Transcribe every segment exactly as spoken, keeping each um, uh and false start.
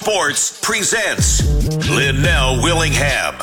Sports presents Linnell Willingham.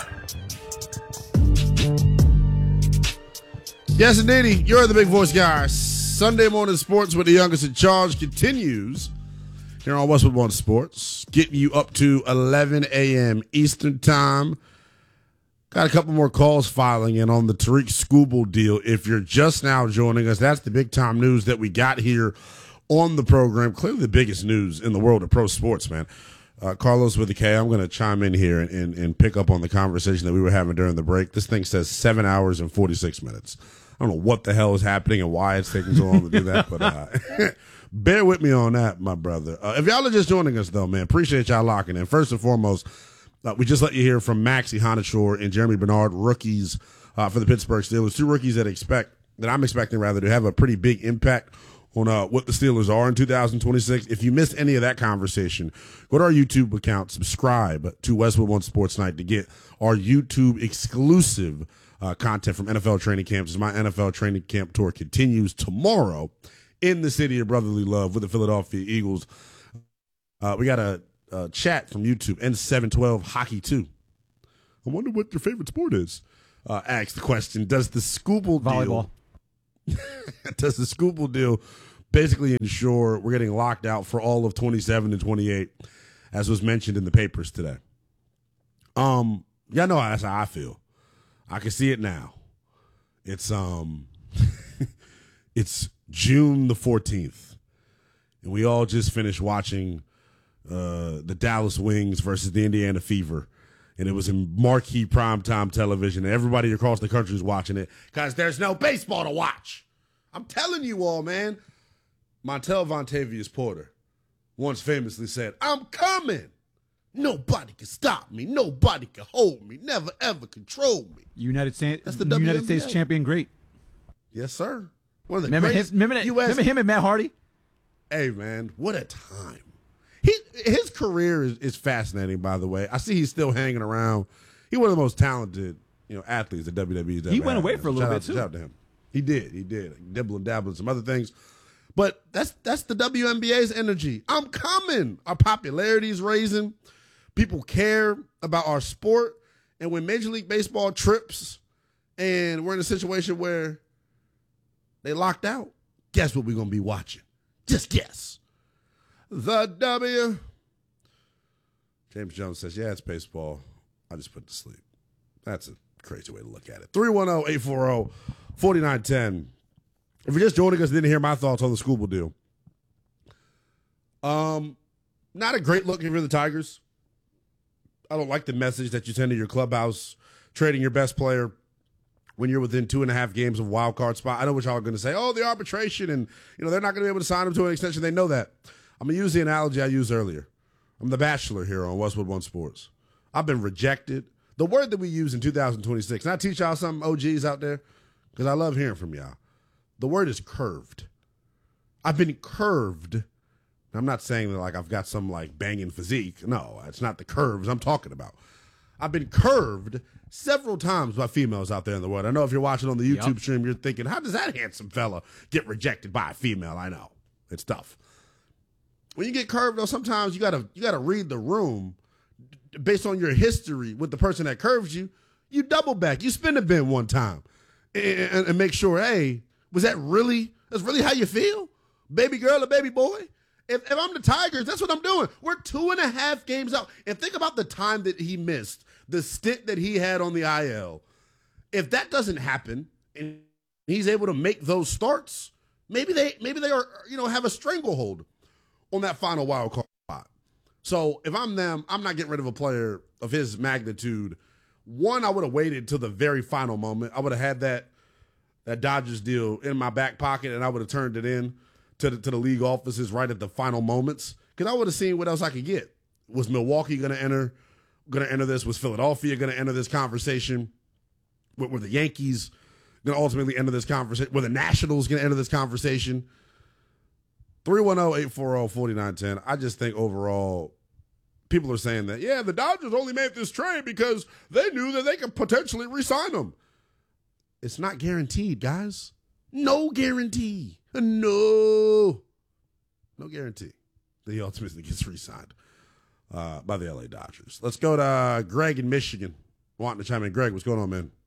Yes, indeed. You're the big voice guy. Sunday morning sports with the youngest in charge continues here on Westwood One Sports, getting you up to eleven a.m. Eastern time. Got a couple more calls filing in on the Tarik Skubal deal. If you're just now joining us, that's the big time news that we got here on the program. Clearly the biggest news in the world of pro sports, man. Uh, Carlos with the K, I'm going to chime in here and, and, and pick up on the conversation that we were having during the break. This thing says seven hours and forty-six minutes. I don't know what the hell is happening and why it's taking so long to do that, but uh, bear with me on that, my brother. Uh, if y'all are just joining us, though, man, appreciate y'all locking in. First and foremost, uh, we just let you hear from Maxie Hanachor and Jeremy Bernard, rookies uh, for the Pittsburgh Steelers. Two rookies that expect that I'm expecting rather to have a pretty big impact on uh, what the Steelers are in two thousand twenty-six. If you missed any of that conversation, go to our YouTube account, subscribe to Westwood One Sports Night to get our YouTube exclusive uh, content from N F L training camps. As my N F L training camp tour continues tomorrow in the city of brotherly love with the Philadelphia Eagles. Uh, we got a, a chat from YouTube, N seven twelve Hockey two. I wonder what your favorite sport is. Uh, asked the question, does the Skubal Volleyball. deal does the Skubal deal basically ensure we're getting locked out for all of twenty-seven and twenty-eight, as was mentioned in the papers today? Um, y'all know that's how I feel. I can see it now. It's um, it's June the fourteenth, and we all just finished watching uh, the Dallas Wings versus the Indiana Fever. And it was in marquee primetime television. And everybody across the country is watching it because there's no baseball to watch. I'm telling you all, man. Montel Vontavious Porter once famously said, I'm coming. Nobody can stop me. Nobody can hold me. Never, ever control me. United States, That's the United W N B A. States champion great. Yes, sir. One of the Remember, greatest his, remember, that, U S remember him and Matt Hardy? Hey, man, what a time. He, his career is, is fascinating, by the way. I see he's still hanging around. He's one of the most talented, you know, athletes that W W E's ever He went had, away man. for a little Shout bit, out, too. Shout out to him. He did. He did. Dibble and dabble and some other things. But that's that's the W N B A's energy. I'm coming. Our popularity is raising. People care about our sport. And when Major League Baseball trips and we're in a situation where they locked out, guess what we're going to be watching? Just guess. The W. James Jones says, yeah, it's baseball. I just put it to sleep. That's a crazy way to look at it. three one zero, eight four zero, four nine one zero. If you're just joining us and didn't hear my thoughts on the Skubal deal, um, not a great look for the Tigers. I don't like the message that you send to your clubhouse, trading your best player when you're within two and a half games of wild card spot. I know what y'all are going to say. Oh, the arbitration, and you know they're not going to be able to sign him to an extension. They know that. I'm going to use the analogy I used earlier. I'm the Bachelor here on Westwood One Sports. I've been rejected. The word that we use in two thousand twenty-six, and I teach y'all some O Gs out there because I love hearing from y'all. The word is curved. I've been curved. I'm not saying that like I've got some like banging physique. No, it's not the curves I'm talking about. I've been curved several times by females out there in the world. I know if you're watching on the YouTube Yep. stream, you're thinking, how does that handsome fella get rejected by a female? I know. It's tough. When you get curved, though, sometimes you gotta you gotta read the room based on your history with the person that curves you. You double back, you spin a bend one time, and, and, and make sure, hey, was that really that's really how you feel, baby girl or baby boy? If, if I'm the Tigers, that's what I'm doing. We're two and a half games out, and think about the time that he missed, the stint that he had on the I L. If that doesn't happen, and he's able to make those starts, maybe they maybe they are you know have a stranglehold on that final wild card spot. So if I'm them, I'm not getting rid of a player of his magnitude. One, I would have waited till the very final moment. I would have had that that Dodgers deal in my back pocket, and I would have turned it in to the, to the league offices right at the final moments because I would have seen what else I could get. Was Milwaukee going to enter? Going to enter this? Was Philadelphia going to enter this conversation? Were, were the Yankees going to ultimately enter this conversation? Were the Nationals going to enter this conversation? three one zero, eight four zero, four nine one zero. I just think overall, people are saying that, yeah, the Dodgers only made this trade because they knew that they could potentially re-sign him. It's not guaranteed, guys. No guarantee. No. No guarantee that he ultimately gets re-signed. uh, by the L A Dodgers. Let's go to uh, Greg in Michigan. Wanting to chime in. Greg, what's going on, man?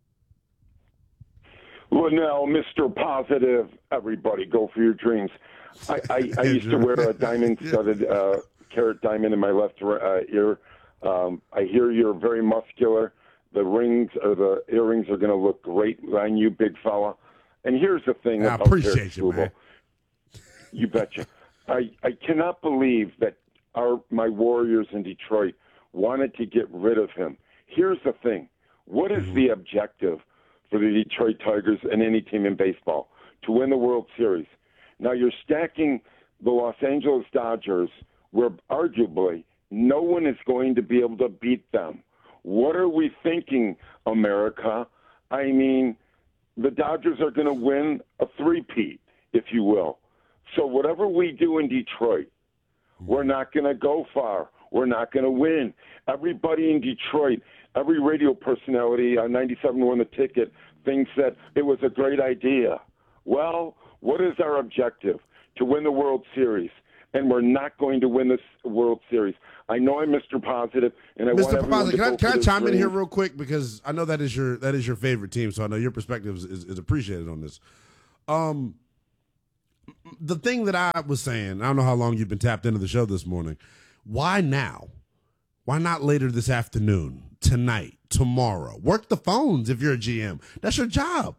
Linnell, Mister Positive, everybody, go for your dreams. I, I, I used to wear a diamond-studded uh, carat diamond in my left uh, ear. Um, I hear you're very muscular. The rings or the earrings are going to look great on you, big fella. And here's the thing I about appreciate you, man. You betcha. I, I cannot believe that our my Warriors in Detroit wanted to get rid of him. Here's the thing. What is mm-hmm. the objective for the Detroit Tigers and any team in baseball? To win the World Series. Now you're stacking the Los Angeles Dodgers where arguably no one is going to be able to beat them. What are we thinking, America? I mean, the Dodgers are going to win a three-peat, if you will. So whatever we do in Detroit, we're not going to go far. We're not going to win. Everybody in Detroit, every radio personality on ninety-seven point one The Ticket thinks that it was a great idea. Well, what is our objective? To win the World Series. And we're not going to win this World Series. I know I'm Mister Positive, and I Mister want everyone Positive, to can I, go can for I chime dream. in here real quick because I know that is your that is your favorite team, so I know your perspective is, is, is appreciated on this. Um, the thing that I was saying, I don't know how long you've been tapped into the show this morning. Why now? Why not later this afternoon, tonight, tomorrow? Work the phones if you're a G M. That's your job.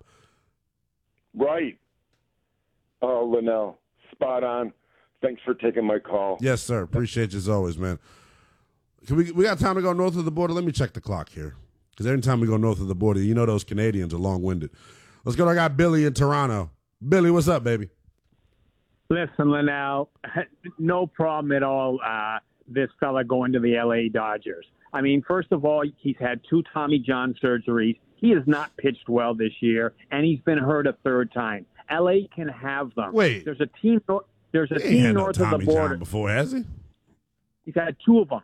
Right. Oh, Linnell, spot on. Thanks for taking my call. Yes, sir. Appreciate you as always, man. Can we we got time to go north of the border? Let me check the clock here. Because every time we go north of the border, you know those Canadians are long-winded. Let's go. I got Billy in Toronto. Billy, what's up, baby? Listen, Linnell, no problem at all, uh, this fella going to the L A Dodgers. I mean, first of all, he's had two Tommy John surgeries. He has not pitched well this year, and he's been hurt a third time. L A can have them. Wait. There's a team There's a he team ain't north no of Tommy the border. John before, has he? He's had two of them.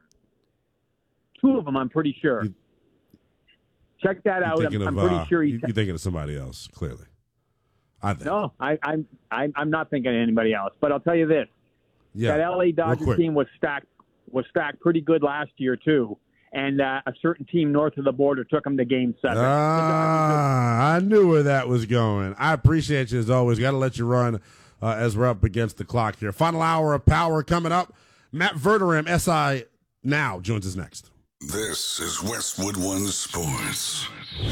Two of them, I'm pretty sure. You, Check that out. I'm, of, I'm pretty uh, sure he's. You, you're thinking of somebody else, clearly. I think. No, I, I'm I'm I'm not thinking of anybody else. But I'll tell you this: yeah, that L A Dodgers team was stacked was stacked pretty good last year too, and uh, a certain team north of the border took them to Game Seven. Ah, I knew where that was going. I appreciate you as always. Got to let you run uh, as we're up against the clock here. Final hour of power coming up. Matt Verderame, S I Now, joins us next. This is Westwood One Sports.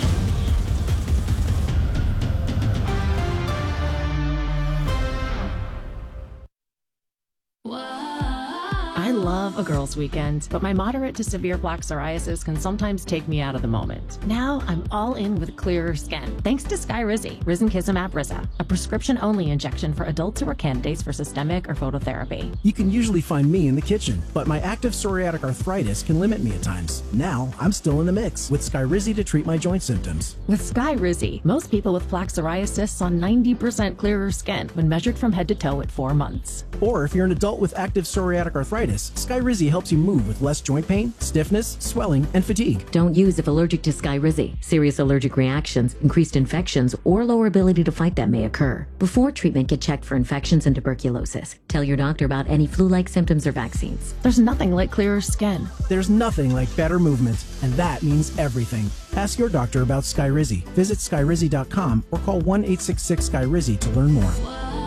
I love a girls' weekend, but my moderate to severe plaque psoriasis can sometimes take me out of the moment. Now I'm all in with clearer skin, thanks to Skyrizi, Risankizumab Riza, a prescription-only injection for adults who are candidates for systemic or phototherapy. You can usually find me in the kitchen, but my active psoriatic arthritis can limit me at times. Now I'm still in the mix with Skyrizi to treat my joint symptoms. With Skyrizi, most people with plaque psoriasis saw ninety percent clearer skin when measured from head to toe at four months. Or if you're an adult with active psoriatic arthritis, Skyrizi helps you move with less joint pain, stiffness, swelling, and fatigue. Don't use if allergic to Skyrizi. Serious allergic reactions, increased infections, or lower ability to fight them may occur. Before treatment, get checked for infections and tuberculosis. Tell your doctor about any flu-like symptoms or vaccines. There's nothing like clearer skin. There's nothing like better movement, and that means everything. Ask your doctor about Skyrizi. Visit Skyrizi dot com or call one eight six six Skyrizi to learn more.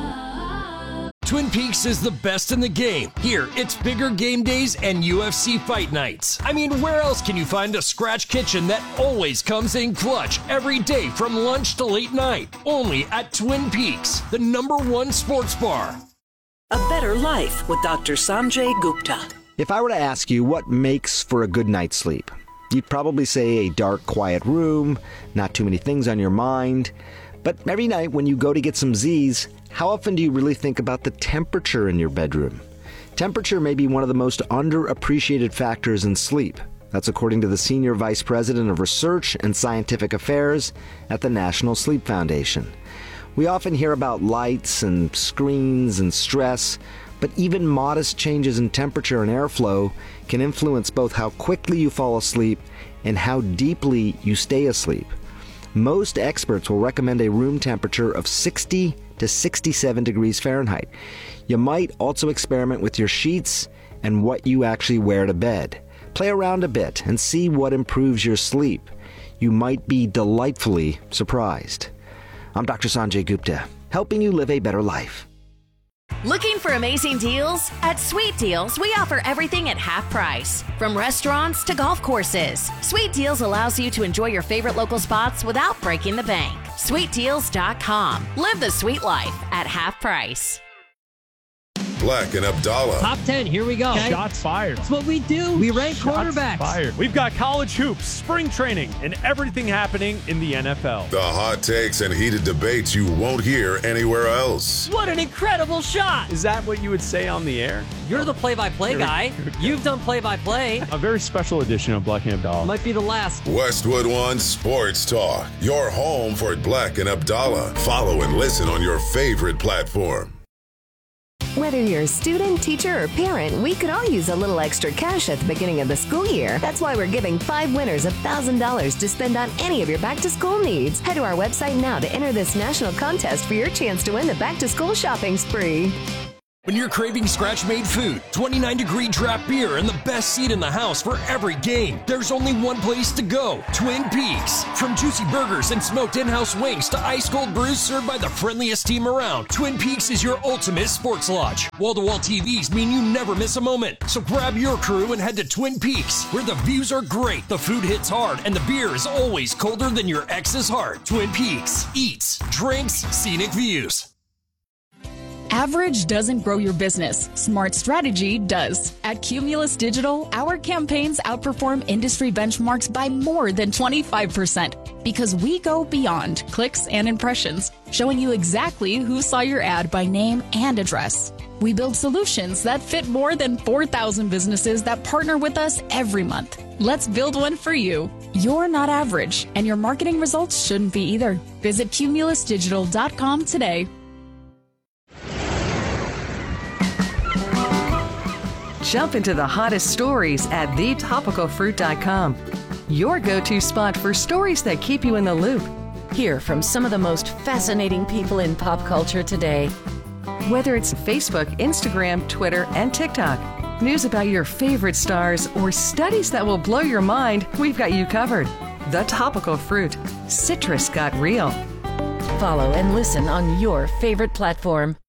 Twin Peaks is the best in the game. Here, it's bigger game days and U F C fight nights. I mean, where else can you find a scratch kitchen that always comes in clutch every day from lunch to late night? Only at Twin Peaks, the number one sports bar. A Better Life with Doctor Sanjay Gupta. If I were to ask you what makes for a good night's sleep, you'd probably say a dark, quiet room, not too many things on your mind. But every night when you go to get some Z's, how often do you really think about the temperature in your bedroom? Temperature may be one of the most underappreciated factors in sleep. That's according to the Senior Vice President of Research and Scientific Affairs at the National Sleep Foundation. We often hear about lights and screens and stress, but even modest changes in temperature and airflow can influence both how quickly you fall asleep and how deeply you stay asleep. Most experts will recommend a room temperature of sixty to sixty-seven degrees Fahrenheit. You might also experiment with your sheets and what you actually wear to bed. Play around a bit and see what improves your sleep. You might be delightfully surprised. I'm Doctor Sanjay Gupta, helping you live a better life. Looking for amazing deals? At Sweet Deals, we offer everything at half price. From restaurants to golf courses, Sweet Deals allows you to enjoy your favorite local spots without breaking the bank. sweet deals dot com. Live the sweet life at half price. Black and Abdallah. Top ten, here we go. Okay. Shots fired. That's what we do. We rank Shots quarterbacks. Fired. We've got college hoops, spring training, and everything happening in the N F L. The hot takes and heated debates you won't hear anywhere else. What an incredible shot. Is that what you would say on the air? You're the play-by-play guy. You've done play-by-play. A very special edition of Black and Abdallah. Might be the last. Westwood One Sports Talk. Your home for Black and Abdallah. Follow and listen on your favorite platform. Whether you're a student, teacher, or parent, we could all use a little extra cash at the beginning of the school year. That's why we're giving five winners one thousand dollars to spend on any of your back-to-school needs. Head to our website now to enter this national contest for your chance to win the back-to-school shopping spree. When you're craving scratch-made food, twenty-nine degree draft beer, and the best seat in the house for every game, there's only one place to go, Twin Peaks. From juicy burgers and smoked in-house wings to ice-cold brews served by the friendliest team around, Twin Peaks is your ultimate sports lodge. Wall-to-wall T Vs mean you never miss a moment. So grab your crew and head to Twin Peaks, where the views are great, the food hits hard, and the beer is always colder than your ex's heart. Twin Peaks. Eats, drinks, scenic views. Average doesn't grow your business. Smart strategy does. At Cumulus Digital, our campaigns outperform industry benchmarks by more than twenty-five percent because we go beyond clicks and impressions, showing you exactly who saw your ad by name and address. We build solutions that fit more than four thousand businesses that partner with us every month. Let's build one for you. You're not average, and your marketing results shouldn't be either. Visit cumulus digital dot com today. Jump into the hottest stories at the topical fruit dot com. Your go-to spot for stories that keep you in the loop. Hear from some of the most fascinating people in pop culture today. Whether it's Facebook, Instagram, Twitter, and TikTok, news about your favorite stars, or studies that will blow your mind, we've got you covered. The Topical Fruit. Citrus got real. Follow and listen on your favorite platform.